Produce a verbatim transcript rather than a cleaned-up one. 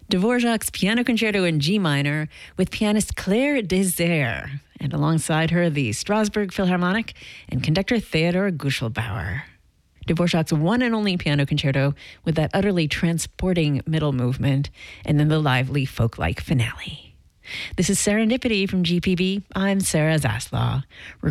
Dvorak's Piano Concerto in G minor with pianist Claire Désert, and alongside her the Strasbourg Philharmonic and conductor Theodor Guschelbauer. Dvorak's one and only piano concerto with that utterly transporting middle movement, and then the lively folk-like finale. This is Serendipity from G P B. I'm Sarah Zaslaw.